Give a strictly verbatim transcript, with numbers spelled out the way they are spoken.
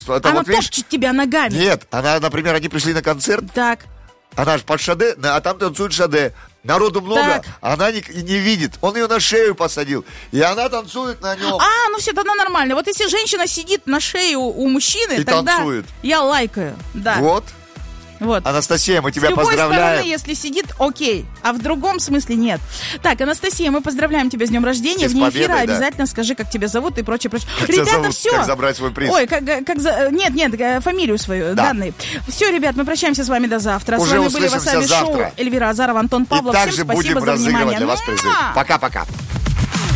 Это, она вот, видишь, топчет тебя ногами. Нет, она, например, они пришли на концерт. Так. Она же под шаде, а там танцует шаде. Народу много, Так. она не, не видит. Он ее на шею посадил, и она танцует на нем. А, ну все, тогда нормально. Вот если женщина сидит на шее у, у мужчины, И тогда танцует. я лайкаю. Да. Вот. Вот. Анастасия, мы тебя С любой поздравляем. стороны, если сидит, окей, а в другом смысле нет. Так, Анастасия, мы поздравляем тебя с днем рождения. И с Вне эфира победой, да. обязательно скажи, как тебя зовут и прочее, прочее. Как тебя Ребята, зовут, все. как забрать свой приз. Ой, как, как за... Нет, нет, фамилию свою, Да. данные. Все, ребят, мы прощаемся с вами до завтра. Уже с вами были услышимся Васаби Шоу, завтра. Эльвира Азарова, Антон Павлов. И Всем также спасибо будем за разыгрывать внимание. для вас призы. Муа! Пока-пока.